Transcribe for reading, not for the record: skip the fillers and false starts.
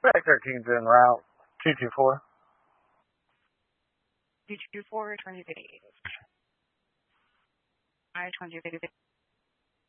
Back 13's en route. 224. 224, 20 days. I-20